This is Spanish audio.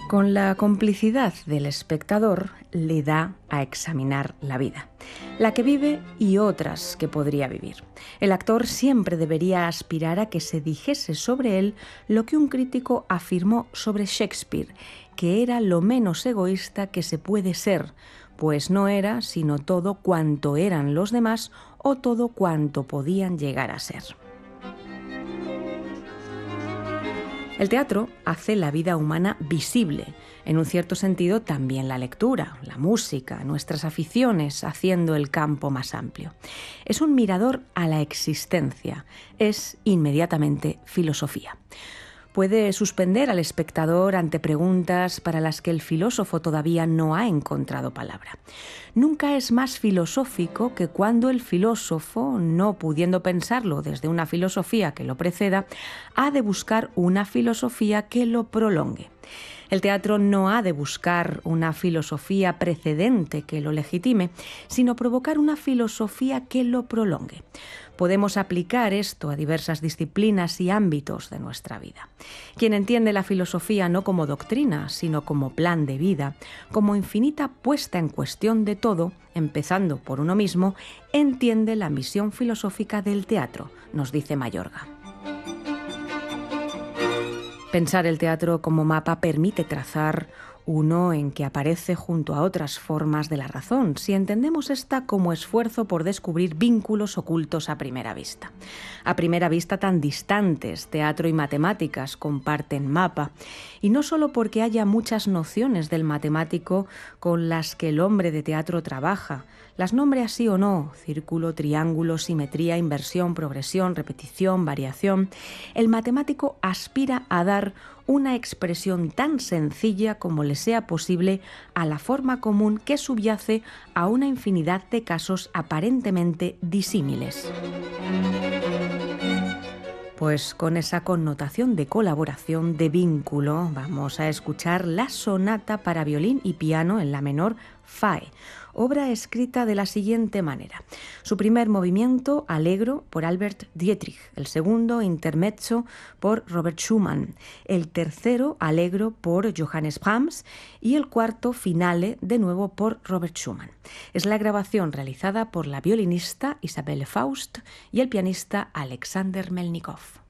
Con la complicidad del espectador le da a examinar la vida, la que vive y otras que podría vivir. El actor siempre debería aspirar a que se dijese sobre él lo que un crítico afirmó sobre Shakespeare, que era lo menos egoísta que se puede ser, pues no era sino todo cuanto eran los demás o todo cuanto podían llegar a ser. El teatro hace la vida humana visible, en un cierto sentido también la lectura, la música, nuestras aficiones, haciendo el campo más amplio. Es un mirador a la existencia, es inmediatamente filosofía. Puede suspender al espectador ante preguntas para las que el filósofo todavía no ha encontrado palabra. Nunca es más filosófico que cuando el filósofo, no pudiendo pensarlo desde una filosofía que lo preceda, ha de buscar una filosofía que lo prolongue. El teatro no ha de buscar una filosofía precedente que lo legitime, sino provocar una filosofía que lo prolongue. Podemos aplicar esto a diversas disciplinas y ámbitos de nuestra vida. Quien entiende la filosofía no como doctrina, sino como plan de vida, como infinita puesta en cuestión de todo, empezando por uno mismo, entiende la misión filosófica del teatro, nos dice Mayorga. Pensar el teatro como mapa permite trazar uno en que aparece junto a otras formas de la razón, si entendemos esta como esfuerzo por descubrir vínculos ocultos a primera vista. A primera vista tan distantes, teatro y matemáticas comparten mapa, y no solo porque haya muchas nociones del matemático con las que el hombre de teatro trabaja, las nombre así o no, círculo, triángulo, simetría, inversión, progresión, repetición, variación, el matemático aspira a dar una expresión tan sencilla como le sea posible a la forma común que subyace a una infinidad de casos aparentemente disímiles. Pues con esa connotación de colaboración, de vínculo, vamos a escuchar la sonata para violín y piano en la menor Fae, obra escrita de la siguiente manera. Su primer movimiento, Allegro, por Albert Dietrich. El segundo, Intermezzo, por Robert Schumann. El tercero, Allegro, por Johannes Brahms. Y el cuarto, Finale, de nuevo por Robert Schumann. Es la grabación realizada por la violinista Isabelle Faust y el pianista Alexander Melnikov.